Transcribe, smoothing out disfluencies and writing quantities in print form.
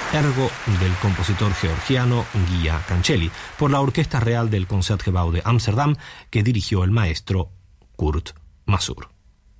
Ergo del compositor georgiano Guia Cancelli, por la Orquesta Real del Concertgebouw de Ámsterdam, que dirigió el maestro Kurt Masur.